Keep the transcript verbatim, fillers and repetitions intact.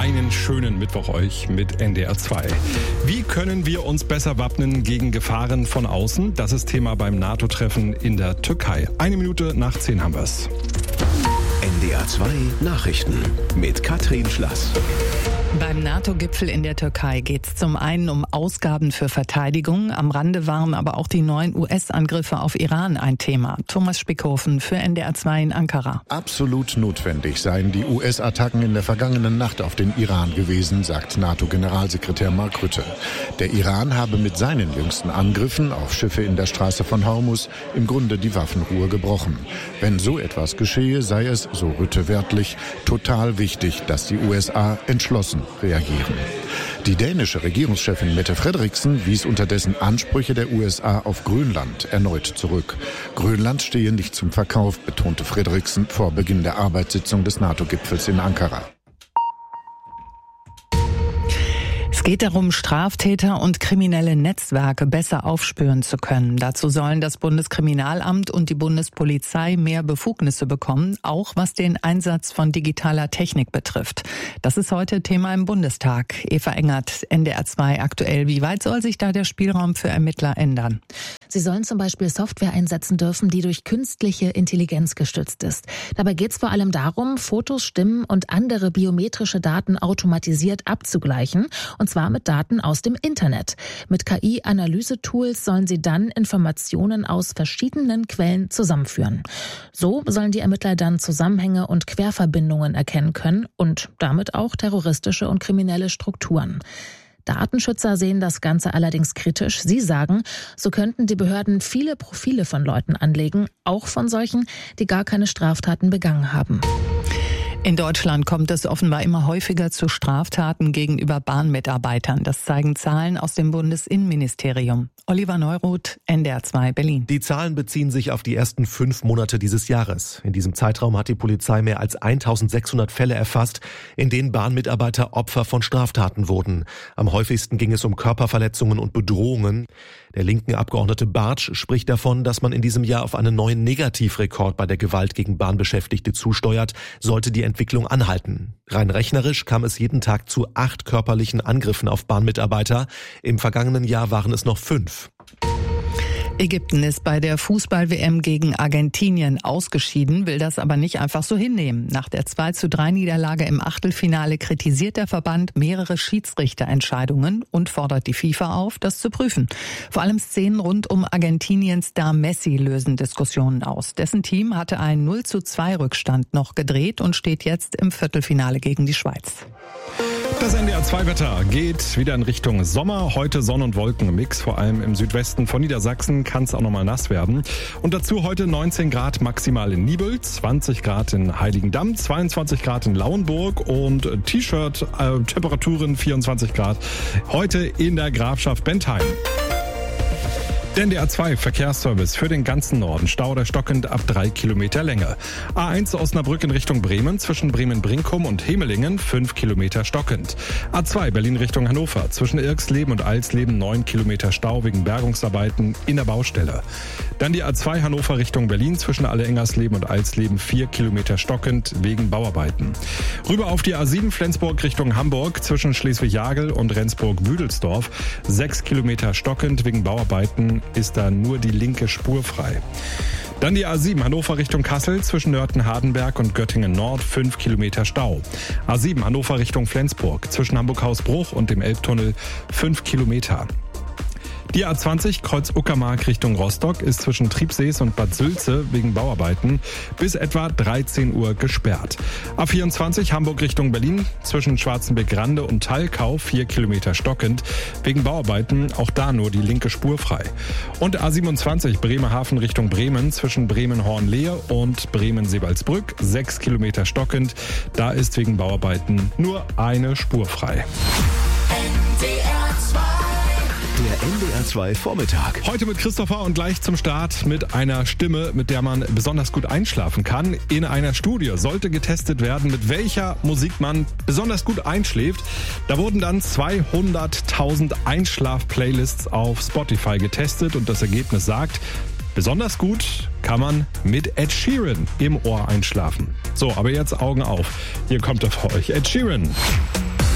Einen schönen Mittwoch euch mit N D R zwei. Wie können wir uns besser wappnen gegen Gefahren von außen? Das ist Thema beim NATO-Treffen in der Türkei. Eine Minute nach zehn haben wir's. N D R zwei Nachrichten mit Katrin Schlass. Beim NATO-Gipfel in der Türkei geht es zum einen um Ausgaben für Verteidigung. Am Rande waren aber auch die neuen U S-Angriffe auf Iran ein Thema. Thomas Spickhofen für N D R zwei in Ankara. Absolut notwendig seien die U S-Attacken in der vergangenen Nacht auf den Iran gewesen, sagt NATO-Generalsekretär Mark Rutte. Der Iran habe mit seinen jüngsten Angriffen auf Schiffe in der Straße von Hormuz im Grunde die Waffenruhe gebrochen. Wenn so etwas geschehe, sei es, so Rutte wörtlich, total wichtig, dass die U S A entschlossen reagieren. Die dänische Regierungschefin Mette Frederiksen wies unterdessen Ansprüche der U S A auf Grönland erneut zurück. Grönland stehe nicht zum Verkauf, betonte Frederiksen vor Beginn der Arbeitssitzung des NATO-Gipfels in Ankara. Es geht darum, Straftäter und kriminelle Netzwerke besser aufspüren zu können. Dazu sollen das Bundeskriminalamt und die Bundespolizei mehr Befugnisse bekommen, auch was den Einsatz von digitaler Technik betrifft. Das ist heute Thema im Bundestag. Eva Engert, N D R zwei aktuell. Wie weit soll sich da der Spielraum für Ermittler ändern? Sie sollen zum Beispiel Software einsetzen dürfen, die durch künstliche Intelligenz gestützt ist. Dabei geht es vor allem darum, Fotos, Stimmen und andere biometrische Daten automatisiert abzugleichen, und zwar mit Daten aus dem Internet. Mit K I-Analysetools sollen sie dann Informationen aus verschiedenen Quellen zusammenführen. So sollen die Ermittler dann Zusammenhänge und Querverbindungen erkennen können und damit auch terroristische und kriminelle Strukturen. Datenschützer sehen das Ganze allerdings kritisch. Sie sagen, so könnten die Behörden viele Profile von Leuten anlegen, auch von solchen, die gar keine Straftaten begangen haben. In Deutschland kommt es offenbar immer häufiger zu Straftaten gegenüber Bahnmitarbeitern. Das zeigen Zahlen aus dem Bundesinnenministerium. Oliver Neuroth, N D R zwei Berlin. Die Zahlen beziehen sich auf die ersten fünf Monate dieses Jahres. In diesem Zeitraum hat die Polizei mehr als eintausendsechshundert Fälle erfasst, in denen Bahnmitarbeiter Opfer von Straftaten wurden. Am häufigsten ging es um Körperverletzungen und Bedrohungen. Der linken Abgeordnete Bartsch spricht davon, dass man in diesem Jahr auf einen neuen Negativrekord bei der Gewalt gegen Bahnbeschäftigte zusteuert, sollte die Entwicklung anhalten. Rein rechnerisch kam es jeden Tag zu acht körperlichen Angriffen auf Bahnmitarbeiter. Im vergangenen Jahr waren es noch fünf. Ägypten ist bei der Fußball-W M gegen Argentinien ausgeschieden, will das aber nicht einfach so hinnehmen. Nach der zwei zu drei Niederlage im Achtelfinale kritisiert der Verband mehrere Schiedsrichterentscheidungen und fordert die FIFA auf, das zu prüfen. Vor allem Szenen rund um Argentiniens Star Messi lösen Diskussionen aus. Dessen Team hatte einen null zu zwei Rückstand noch gedreht und steht jetzt im Viertelfinale gegen die Schweiz. Das N D R zwei Wetter geht wieder in Richtung Sommer. Heute Sonne- und Wolkenmix. Vor allem im Südwesten von Niedersachsen kann es auch nochmal nass werden. Und dazu heute neunzehn Grad maximal in Niebüll, zwanzig Grad in Heiligendamm, zweiundzwanzig Grad in Lauenburg und T-Shirt-Temperaturen vierundzwanzig Grad heute in der Grafschaft Bentheim. Der N D R zwei Verkehrsservice für den ganzen Norden. Stau oder stockend ab drei Kilometer Länge. A eins Osnabrück in Richtung Bremen, zwischen Bremen-Brinkum und Hemelingen, fünf Kilometer stockend. A zwei Berlin Richtung Hannover, zwischen Irksleben und Alsleben, neun Kilometer Stau wegen Bergungsarbeiten in der Baustelle. Dann die A zwei Hannover Richtung Berlin, zwischen Alle-Engersleben und Alsleben, vier Kilometer stockend wegen Bauarbeiten. Rüber auf die A sieben Flensburg Richtung Hamburg, zwischen Schleswig-Jagel und Rendsburg-Büdelsdorf, sechs Kilometer stockend wegen Bauarbeiten, ist da nur die linke Spur frei. Dann die A sieben Hannover Richtung Kassel, zwischen Nörten-Hardenberg und Göttingen Nord, fünf Kilometer Stau. A sieben Hannover Richtung Flensburg, zwischen Hamburg-Hausbruch und dem Elbtunnel, fünf Kilometer. Die A zwanzig Kreuz Uckermark Richtung Rostock ist zwischen Triebsees und Bad Sülze wegen Bauarbeiten bis etwa dreizehn Uhr gesperrt. A vierundzwanzig Hamburg Richtung Berlin zwischen Schwarzenberg-Rande und Thalkau vier Kilometer stockend wegen Bauarbeiten, auch da nur die linke Spur frei. Und A siebenundzwanzig Bremerhaven Richtung Bremen zwischen Bremen-Hornlehe und Bremen-Sebalsbrück sechs Kilometer stockend, da ist wegen Bauarbeiten nur eine Spur frei. Der N D R zwei Vormittag. Heute mit Christopher und gleich zum Start mit einer Stimme, mit der man besonders gut einschlafen kann. In einer Studie sollte getestet werden, mit welcher Musik man besonders gut einschläft. Da wurden dann zweihunderttausend Einschlaf-Playlists auf Spotify getestet und das Ergebnis sagt, besonders gut kann man mit Ed Sheeran im Ohr einschlafen. So, aber jetzt Augen auf. Hier kommt er für euch. Ed Sheeran.